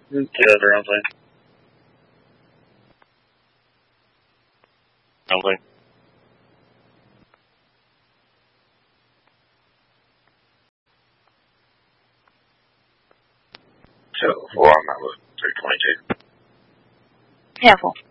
Yeah, roundly. Roundly. So 4 on that was 322. Yeah, 4.